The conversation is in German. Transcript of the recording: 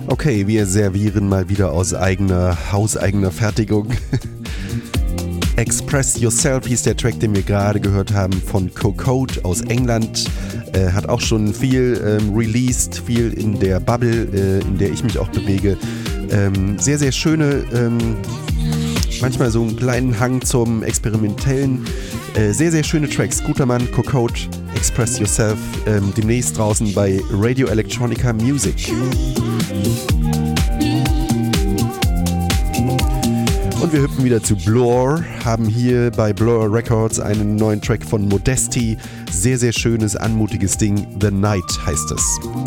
Okay, wir servieren mal wieder aus hauseigener Fertigung. Express Yourself hieß der Track, den wir gerade gehört haben, von Cocode aus England. Hat auch schon viel released, viel in der Bubble, in der ich mich auch bewege. Sehr, sehr schöne, manchmal so einen kleinen Hang zum Experimentellen. Sehr, sehr schöne Tracks. Guter Mann, Cocode, Express Yourself, demnächst draußen bei Radio Electronica Music. Und wir hüpfen wieder zu Blur, haben hier bei Blur Records einen neuen Track von Modesty. Sehr, sehr schönes, anmutiges Ding. The Night heißt es.